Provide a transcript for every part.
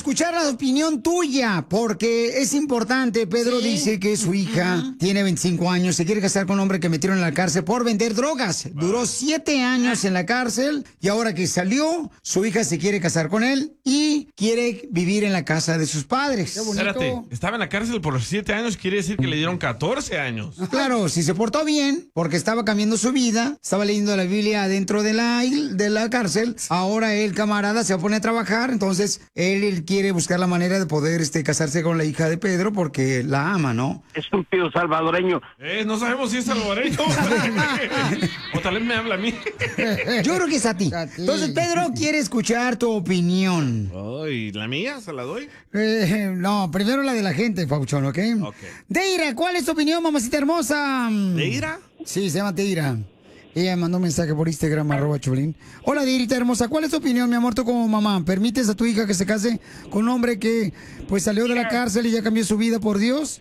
escuchar la opinión tuya, porque es importante. Pedro dice que su hija tiene 25 años, se quiere casar con un hombre que metieron en la cárcel por vender drogas. Duró 7 años en la cárcel y ahora que salió, su hija se quiere casar con él y quiere vivir en la casa de sus padres. Espérate, estaba en la cárcel por 7 años, quiere decir que le dieron 14 años. Claro, si se portó bien, porque estaba cambiando su vida, estaba leyendo la Biblia dentro de la cárcel, ahora el camarada se va a poner a trabajar, entonces él quiere buscar la manera de poder casarse con la hija de Pedro porque la ama, ¿no? Estúpido salvadoreño. No sabemos si es salvadoreño. O tal vez me habla a mí. Yo creo que es a ti. Entonces Pedro quiere escuchar tu opinión. ¿Y la mía? ¿Se la doy? No, primero la de la gente, Pauchón, ¿ok? Deira, ¿cuál es tu opinión, mamacita hermosa? ¿Deira? Sí, se llama Deira. Ella me mandó un mensaje por Instagram, @Choplin. Hola, Deirita hermosa, ¿cuál es tu opinión, mi amor, tú como mamá? ¿Permites a tu hija que se case con un hombre que pues salió de la cárcel y ya cambió su vida por Dios?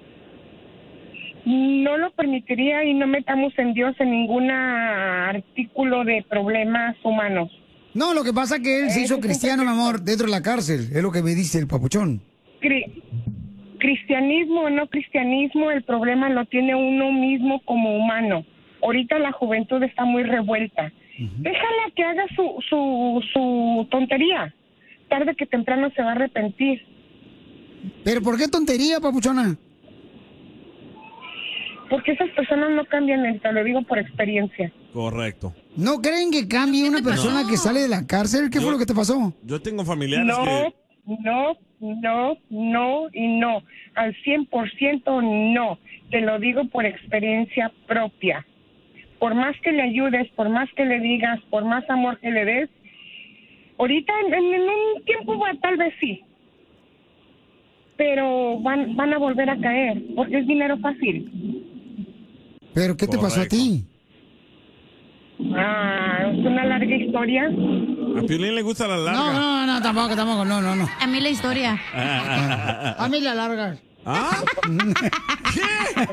No lo permitiría y no metamos en Dios en ningún artículo de problemas humanos. No, lo que pasa es que él se hizo cristiano, mi amor, dentro de la cárcel. Es lo que me dice el papuchón. Cristianismo o no cristianismo, el problema lo tiene uno mismo como humano. Ahorita la juventud está muy revuelta. Déjala que haga su tontería. Tarde que temprano se va a arrepentir. ¿Pero por qué tontería, papuchona? Porque esas personas no cambian, te lo digo por experiencia. Correcto. ¿No creen que cambie una persona que sale de la cárcel? ¿Qué fue lo que te pasó? Yo tengo familiares No y no. Al 100% no. Te lo digo por experiencia propia. Por más que le ayudes, por más que le digas, por más amor que le des, ahorita en un tiempo tal vez sí. Pero van a volver a caer, porque es dinero fácil. ¿Pero qué te pasó a ti? Es una larga historia. A Piolín le gusta la larga. No, tampoco, no. A mí la historia. A mí la larga. ¿Ah? ¿Qué?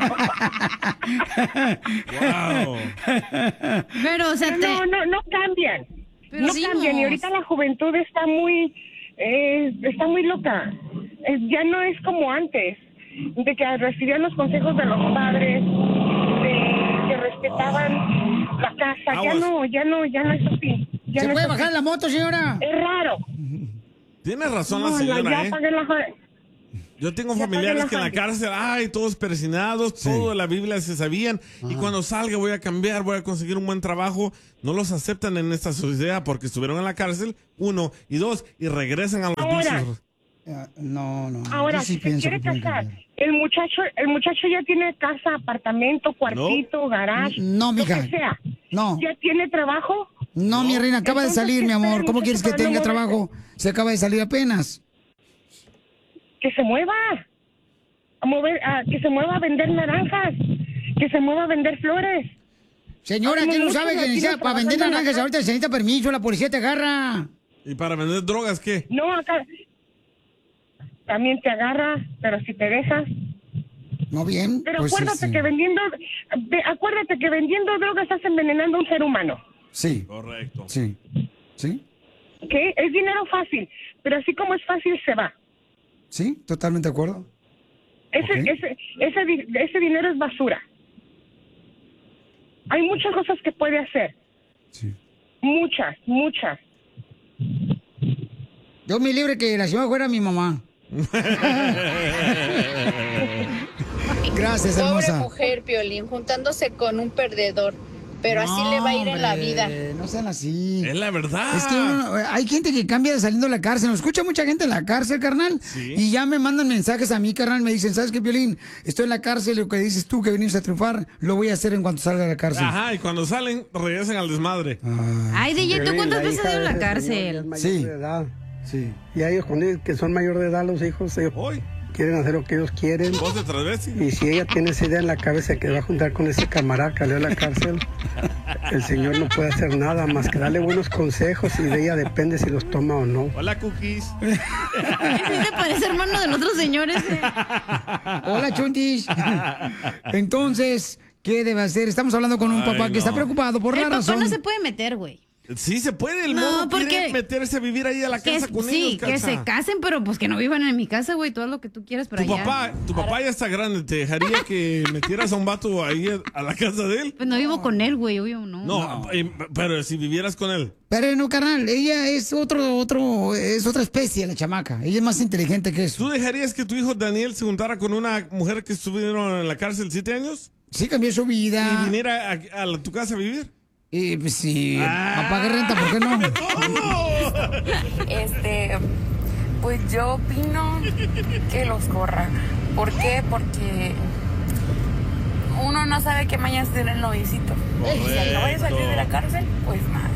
Wow. Pero, o sea, no cambian. Pero no cambian. Y ahorita la juventud está muy loca. Ya no es como antes, de que recibían los consejos de los padres, de que respetaban la casa. Ya no es así. ¿Se puede bajar la moto, señora? Es raro. Tiene razón la señora, Yo tengo familiares que en la cárcel, todos persinados, todo de la Biblia se sabían, y cuando salga voy a cambiar, voy a conseguir un buen trabajo, no los aceptan en esta sociedad porque estuvieron en la cárcel, 1, y 2, y regresan a los vicios. No. Ahora, si se quiere casar, el muchacho ya tiene casa, apartamento, cuartito, garage, no, mija. lo que sea. No. ¿Ya tiene trabajo? No, mi reina, acaba de salir, mi amor. ¿Cómo quieres que tenga trabajo? Se acaba de salir apenas. Que se mueva. Que se mueva a vender naranjas. Que se mueva a vender flores. Señora, ¿quién no sabe que necesita para vender naranjas? Ahorita se necesita permiso, la policía te agarra. ¿Y para vender drogas qué? No, acá también te agarra, pero si te dejas. No, bien. Pero pues acuérdate que vendiendo drogas estás envenenando a un ser humano. Sí. Correcto. Sí. ¿Qué? Es dinero fácil, pero así como es fácil se va. Sí, totalmente de acuerdo. Ese dinero es basura. Hay muchas cosas que puede hacer. Sí. Muchas. Dios me libre que la señora fuera mi mamá. Gracias, hermosa. Pobre mujer, Piolín, juntándose con un perdedor. Pero así le va a ir en la vida. No sean así. Es la verdad. Es que hay gente que cambia saliendo de la cárcel. Nos escucha mucha gente en la cárcel, carnal. Sí. Y ya me mandan mensajes a mí, carnal. Me dicen, ¿sabes qué, Piolín? Estoy en la cárcel. Lo que dices tú que venimos a triunfar, lo voy a hacer en cuanto salga de la cárcel. Ajá, y cuando salen, regresan al desmadre. Ay, DJ, ¿tú cuántas veces has ido a la cárcel? Sí. Sí. Y a ellos, con ellos que son mayor de edad, los hijos, ellos quieren hacer lo que ellos quieren. ¿Vos de travesti? Y si ella tiene esa idea en la cabeza que va a juntar con ese camarada que salió a la cárcel, el señor no puede hacer nada más que darle buenos consejos y de ella depende si los toma o no. Hola, Cookies. ¿Sí te parece hermano del otro señor ese? Hola, Chuntis. Entonces, ¿qué debe hacer? Estamos hablando con un papá que está preocupado por la razón. El papá no se puede meter, güey. Sí, se puede. El modo quiere meterse a vivir ahí a la casa con ellos. Sí, que se casen, pero pues que no vivan en mi casa, güey. Todo lo que tú quieras, pero Tu papá ya está grande. ¿Te dejaría que metieras a un vato ahí a la casa de él? Pues no vivo con él, güey, obvio, no. No, pero si vivieras con él. Pero no, carnal, ella es es otra especie, la chamaca. Ella es más inteligente que eso. ¿Tú dejarías que tu hijo Daniel se juntara con una mujer que estuvieron en la cárcel 7 años? Sí, cambió su vida. ¿Y viniera a tu casa a vivir? Pues sí, apague renta, ¿por qué no? Pues yo opino que los corra. ¿Por qué? Porque uno no sabe qué mañana tiene el noviecito. Y si acaba de salir de la cárcel, pues más.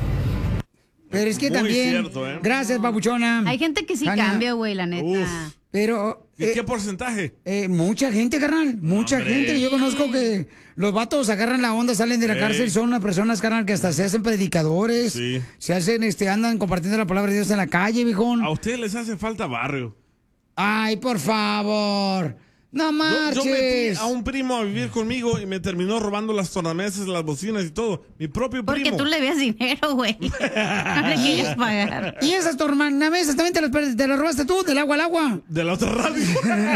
Pero es que muy también, cierto, gracias, papuchona. Hay gente que sí cambia, güey, la neta. Uf. Pero... ¿Y qué porcentaje? Mucha gente, carnal, mucha gente. Yo conozco que los vatos agarran la onda, salen de la cárcel, son unas personas, carnal, que hasta se hacen predicadores, se hacen, andan compartiendo la palabra de Dios en la calle, viejón. A ustedes les hace falta barrio. Ay, por favor. No marches. Yo metí a un primo a vivir conmigo y me terminó robando las tornamesas, las bocinas y todo. Mi propio primo. Porque tú le veas dinero, güey. No le querías pagar. ¿Y esas tornamesas también te las robaste tú, del agua al agua? De la otra radio.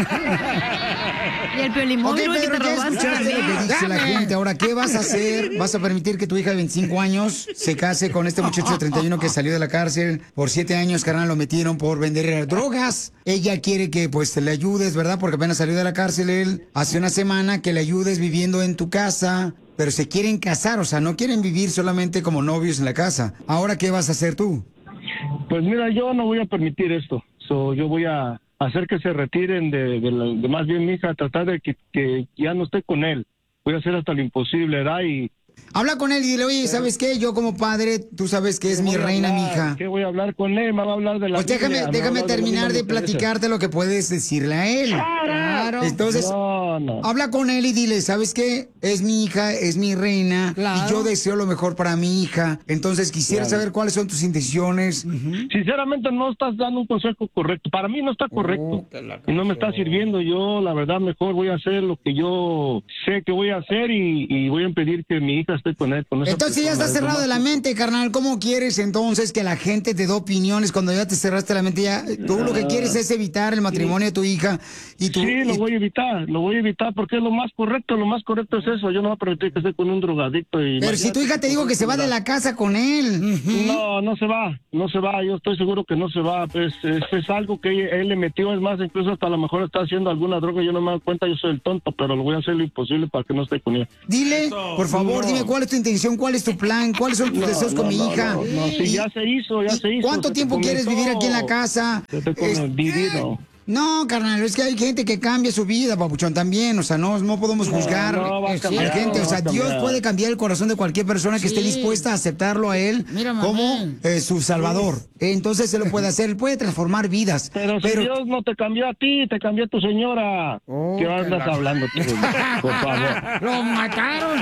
Y el Piolimóvil, güey, que te robaste. Escuchaste lo que dice la gente. Ahora, ¿qué vas a hacer? ¿Vas a permitir que tu hija de 25 años se case con este muchacho de 31 que salió de la cárcel? Por 7 años, carnal, lo metieron por vender drogas. Ella quiere que, pues, le ayudes, ¿verdad? Porque apenas salió de la cárcel él hace una semana, que le ayudes viviendo en tu casa. Pero se quieren casar, o sea, no quieren vivir solamente como novios en la casa. Ahora, ¿qué vas a hacer tú? Pues mira, yo no voy a permitir esto. Yo voy a hacer que se retiren de más bien mi hija, tratar de que ya no esté con él. Voy a hacer hasta lo imposible, ¿verdad? Y habla con él y dile, oye, ¿sabes qué? Yo como padre, tú sabes que es mi reina, mi hija. ¿Qué voy a hablar con él? Me va a hablar de la Pues déjame terminar de platicarte lo que puedes decirle a él. Claro. Entonces, habla con él y dile, ¿sabes qué? Es mi hija, es mi reina, y yo deseo lo mejor para mi hija. Entonces, quisiera saber cuáles son tus intenciones. Sinceramente, no estás dando un consejo correcto. Para mí no está correcto. Y no me está sirviendo. Yo, la verdad, mejor voy a hacer lo que yo sé que voy a hacer y voy a impedir que mi hija esté con él. Entonces ya estás cerrado de la mente, carnal. ¿Cómo quieres entonces que la gente te dé opiniones cuando ya te cerraste la mente? Ya, tú lo que quieres es evitar el matrimonio de tu hija. Sí, lo voy a evitar porque es lo más correcto es eso. Yo no voy a permitir que esté con un drogadicto. Pero si tu hija te dijo que se va de la casa con él. No se va, yo estoy seguro que no se va. Es algo que él le metió, es más, incluso hasta a lo mejor está haciendo alguna droga, yo no me doy cuenta, yo soy el tonto, pero lo voy a hacer lo imposible para que no esté con ella. Dile, por favor, dime cuál es tu intención, cuál es tu plan, cuáles son tus deseos con mi hija. Sí, ya se hizo. ¿Cuánto tiempo quieres vivir aquí en la casa? Vivido. No, carnal, es que hay gente que cambia su vida, papuchón, también, o sea, no podemos juzgar a la gente, o sea, Dios puede cambiar el corazón de cualquier persona que esté dispuesta a aceptarlo a él como su salvador. Entonces, él lo puede hacer, él puede transformar vidas. Pero si Dios no te cambió a ti, te cambió a tu señora. ¿Qué andas hablando tú? Por favor. ¡Lo mataron!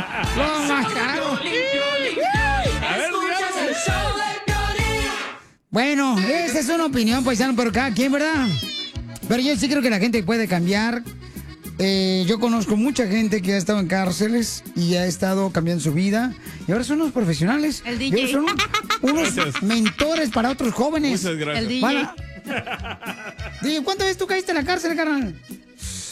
A ver, bueno, esa es una opinión, paisano, pero cada quien, ¿verdad? Pero yo sí creo que la gente puede cambiar. Yo conozco mucha gente que ha estado en cárceles y ha estado cambiando su vida. Y ahora son unos profesionales. El DJ. Y ahora son unos mentores para otros jóvenes. Muchas gracias. El DJ. Dime, ¿cuántas veces tú caíste en la cárcel, carnal?